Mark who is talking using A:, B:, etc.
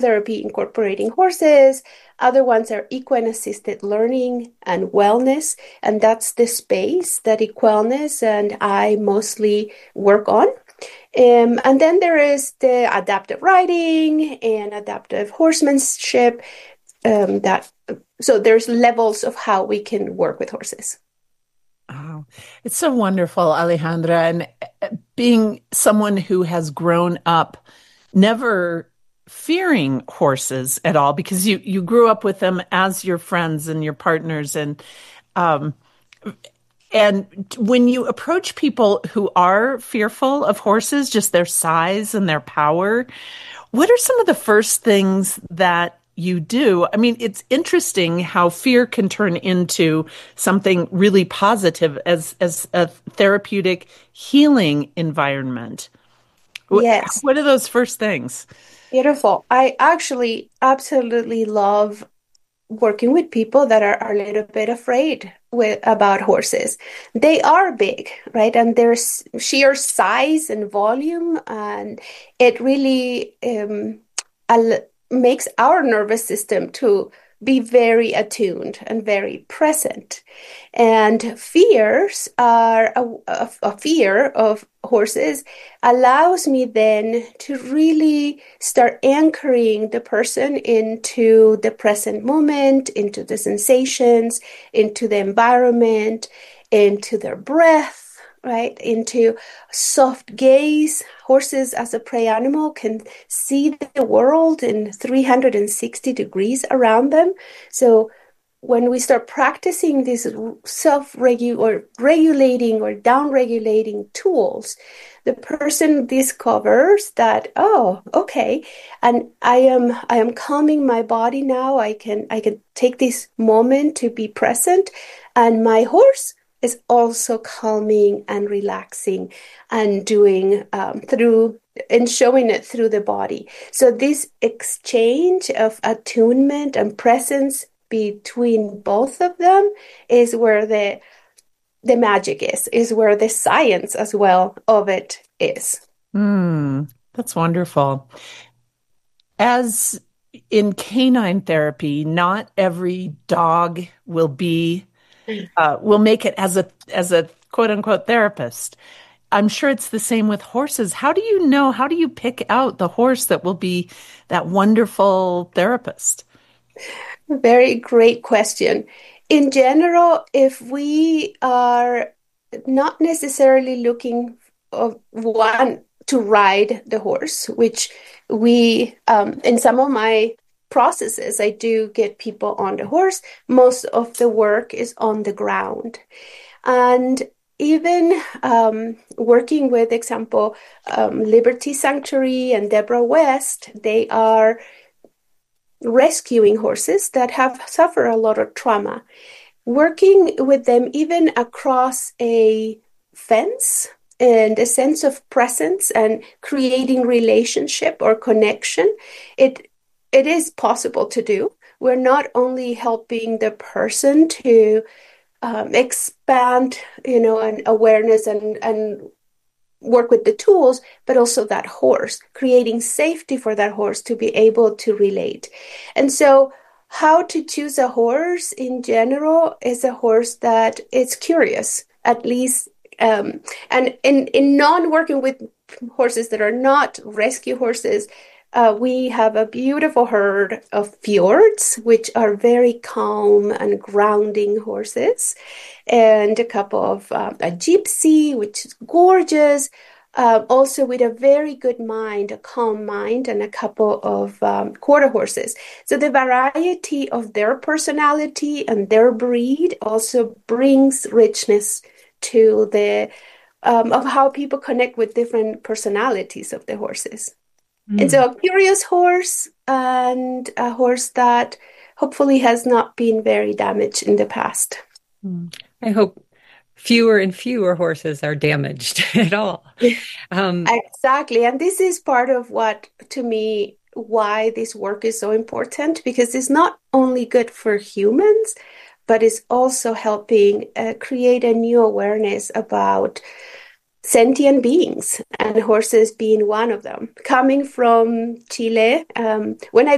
A: therapy incorporating horses. Other ones are equine assisted learning and wellness. And that's the space that Equellness and I mostly work on. And then there is the adaptive riding and adaptive horsemanship. So there's levels of how we can work with horses.
B: Oh, it's so wonderful, Alejandra. And being someone who has grown up never fearing horses at all, because you grew up with them as your friends and your partners. Um, and when you approach people who are fearful of horses, just their size and their power, what are some of the first things that you do? I mean, it's interesting how fear can turn into something really positive as a therapeutic healing environment.
A: Yes,
B: What are those first things?
A: beautiful. I actually absolutely love working with people that are a little bit afraid about horses. They are big, right? And there's sheer size and volume, and it really makes our nervous system to be very attuned and very present. And fears are a fear of horses allows me then to really start anchoring the person into the present moment, into the sensations, into the environment, into their breath, right? Into soft gaze. Horses, as a prey animal, can see the world in 360 degrees around them. So when we start practicing these regulating or down-regulating tools, the person discovers that, oh, okay, and I am calming my body now. I can take this moment to be present, and my horse is also calming and relaxing and doing through and showing it through the body. So this exchange of attunement and presence between both of them is where the magic is where the science as well of it is.
B: That's wonderful. As in canine therapy, not every dog will make it as a quote unquote therapist. I'm sure it's the same with horses. How do you know? How do you pick out the horse that will be that wonderful therapist?
A: Very great question. In general, if we are not necessarily looking of one to ride the horse, which we in some of my processes, I do get people on the horse. Most of the work is on the ground. And even working with, example, Liberty Sanctuary and Deborah West, they are rescuing horses that have suffered a lot of trauma. Working with them even across a fence and a sense of presence and creating relationship or connection, it is possible to do. We're not only helping the person to expand, an awareness and work with the tools, but also that horse, creating safety for that horse to be able to relate. And so how to choose a horse in general is a horse that is curious, at least. And in non-working with horses that are not rescue horses, we have a beautiful herd of fjords, which are very calm and grounding horses, and a couple of a gypsy, which is gorgeous, also with a very good mind, a calm mind, and a couple of quarter horses. So the variety of their personality and their breed also brings richness to the of how people connect with different personalities of the horses. And
B: Mm.
A: so a curious horse and a horse that hopefully has not been very damaged in the past.
C: Mm. I hope fewer and fewer horses are damaged at all. Um,
A: Exactly. And this is part of what, to me, why this work is so important, because it's not only good for humans, but it's also helping create a new awareness about sentient beings and horses being one of them. Coming from Chile, when I